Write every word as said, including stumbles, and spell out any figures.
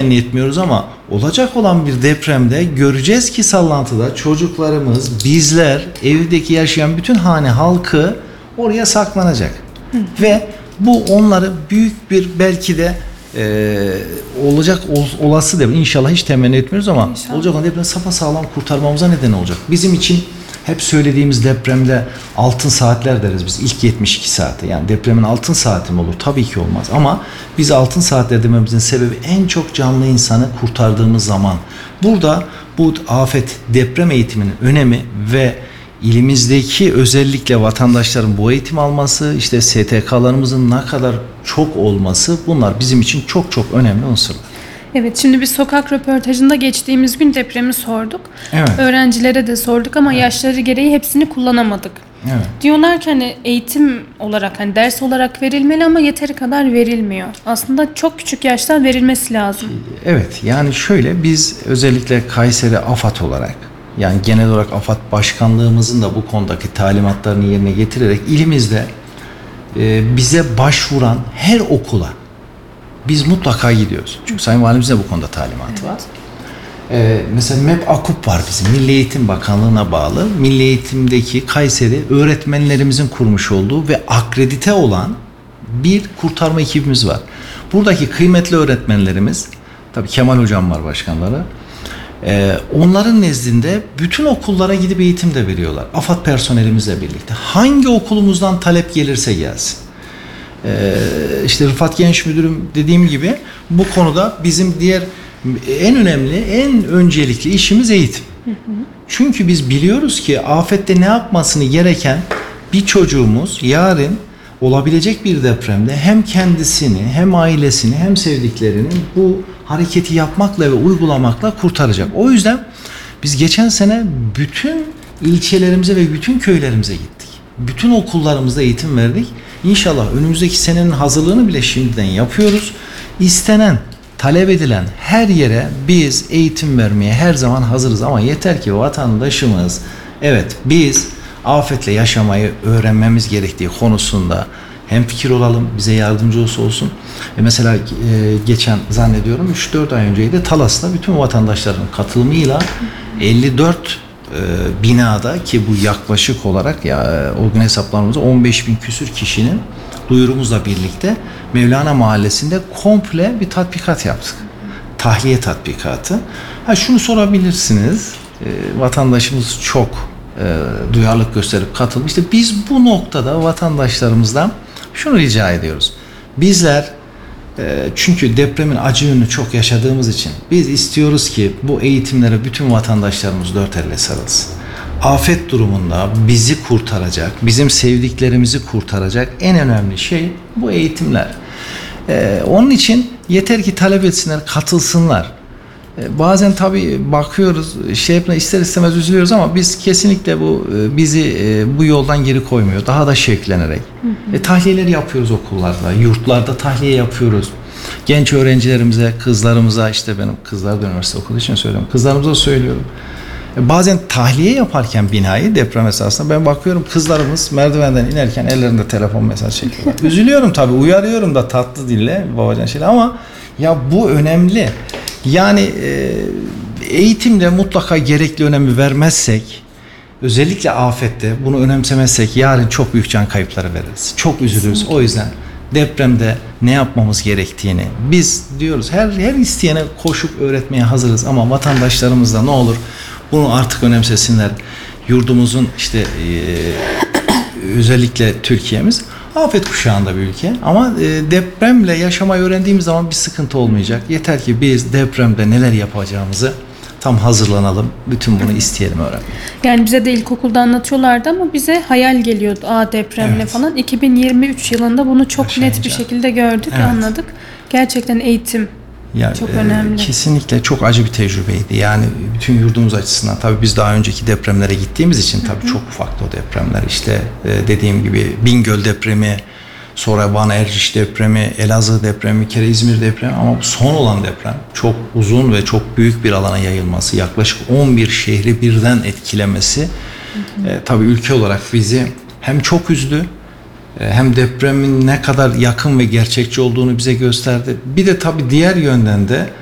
temenni etmiyoruz ama olacak olan bir depremde göreceğiz ki sallantıda çocuklarımız, bizler, evdeki yaşayan bütün hane halkı oraya saklanacak. Hı. Ve bu onları büyük bir belki de e, olacak ol, olası deprem, inşallah hiç temenni etmiyoruz ama İnşallah. olacak olan deprem sapasağlam kurtarmamıza neden olacak. Bizim için hep söylediğimiz depremde altın saatler deriz biz, ilk yetmiş iki saati. Yani depremin altın saati mi olur? Tabii ki olmaz ama biz altın saatler dememizin sebebi en çok canlı insanı kurtardığımız zaman. Burada bu afet, deprem eğitiminin önemi ve ilimizdeki özellikle vatandaşların bu eğitim alması, işte S T K'larımızın ne kadar çok olması, bunlar bizim için çok çok önemli unsurlar. Evet, şimdi biz sokak röportajında geçtiğimiz gün depremi sorduk. Evet. Öğrencilere de sorduk ama evet. yaşları gereği hepsini kullanamadık. Evet. Diyorlar ki hani eğitim olarak, hani ders olarak verilmeli ama yeteri kadar verilmiyor. Aslında çok küçük yaştan verilmesi lazım. Evet, yani şöyle, biz özellikle Kayseri AFAD olarak, yani genel olarak AFAD Başkanlığımızın da bu konudaki talimatlarını yerine getirerek ilimizde e, bize başvuran her okula biz mutlaka gidiyoruz. Çünkü Sayın Valimizin de bu konuda talimatı evet. var. Ee, mesela M E P AKUP var bizim. Milli Eğitim Bakanlığı'na bağlı. Milli Eğitim'deki Kayseri öğretmenlerimizin kurmuş olduğu ve akredite olan bir kurtarma ekibimiz var. Buradaki kıymetli öğretmenlerimiz, tabii Kemal Hocam var başkanları. Ee, onların nezdinde bütün okullara gidip eğitim de veriyorlar. AFAD personelimizle birlikte. Hangi okulumuzdan talep gelirse gelsin. Ee, işte Rıfat Genç Müdürüm dediğim gibi bu konuda bizim diğer en önemli, en öncelikli işimiz eğitim. Hı hı. Çünkü biz biliyoruz ki afette ne yapmasını gereken bir çocuğumuz yarın olabilecek bir depremde hem kendisini, hem ailesini, hem sevdiklerini bu hareketi yapmakla ve uygulamakla kurtaracak. O yüzden biz geçen sene bütün ilçelerimize ve bütün köylerimize gittik. Bütün okullarımızda eğitim verdik. İnşallah önümüzdeki senenin hazırlığını bile şimdiden yapıyoruz. İstenen, talep edilen her yere biz eğitim vermeye her zaman hazırız ama yeter ki vatandaşımız, evet biz afetle yaşamayı öğrenmemiz gerektiği konusunda hemfikir olalım, bize yardımcı olsa olsun. E mesela e, geçen zannediyorum üç dört ay önceydi Talas'ta bütün vatandaşların katılımıyla elli dört e, binada, ki bu yaklaşık olarak ya o gün hesaplarımızda on beş bin küsür kişinin duyurumuzla birlikte Mevlana Mahallesi'nde komple bir tatbikat yaptık. Tahliye tatbikatı. Ha şunu sorabilirsiniz. E, vatandaşımız çok e, duyarlılık gösterip katılmış. İşte biz bu noktada vatandaşlarımızdan şunu rica ediyoruz. Bizler e, çünkü depremin acı yönünü çok yaşadığımız için biz istiyoruz ki bu eğitimlere bütün vatandaşlarımız dört elle sarılsın. Afet durumunda bizi kurtaracak, bizim sevdiklerimizi kurtaracak en önemli şey bu eğitimler. Ee, onun için yeter ki talep etsinler, katılsınlar. Ee, bazen tabii bakıyoruz, şey yapına ister istemez üzülüyoruz ama biz kesinlikle bu bizi e, bu yoldan geri koymuyor. Daha da şevklenerek. Hı hı. E, tahliyeler yapıyoruz okullarda, yurtlarda tahliye yapıyoruz. Genç öğrencilerimize, kızlarımıza, işte benim kızlar da üniversite okuduğu için söylüyorum. Kızlarımıza söylüyorum. Bazen tahliye yaparken binayı deprem esasında ben bakıyorum kızlarımız merdivenden inerken ellerinde telefon mesaj çekiyorlar. Üzülüyorum tabii, uyarıyorum da tatlı dille babacan şeyle ama ya bu önemli. Yani e, eğitimde mutlaka gerekli önemi vermezsek, özellikle afette bunu önemsemezsek yarın çok büyük can kayıpları veririz. Çok üzülürüz. O yüzden depremde ne yapmamız gerektiğini biz diyoruz. Her her isteyene koşup öğretmeye hazırız ama vatandaşlarımız da ne olur bunu artık önemsesinler. Yurdumuzun işte e, özellikle Türkiye'miz afet kuşağında bir ülke ama e, depremle yaşamayı öğrendiğimiz zaman bir sıkıntı olmayacak. Yeter ki biz depremde neler yapacağımızı tam hazırlanalım. Bütün bunu isteyelim öğrenmek. Yani bize de ilkokulda anlatıyorlardı ama bize hayal geliyordu. Aa depremle evet. falan. iki bin yirmi üç yılında bunu çok Yaşayınca. net bir şekilde gördük, evet. anladık. Gerçekten eğitim yani, çok önemli. E, kesinlikle çok acı bir tecrübeydi. Yani bütün yurdumuz açısından. Tabii biz daha önceki depremlere gittiğimiz için tabii Hı-hı. çok ufaktı o depremler. İşte e, dediğim gibi Bingöl depremi, sonra Van Erciş depremi, Elazığ depremi, bir kere İzmir depremi ama bu son olan deprem çok uzun ve çok büyük bir alana yayılması, yaklaşık on bir şehri birden etkilemesi e, tabii ülke olarak bizi hem çok üzdü, e, hem depremin ne kadar yakın ve gerçekçi olduğunu bize gösterdi. Bir de tabii diğer yönden de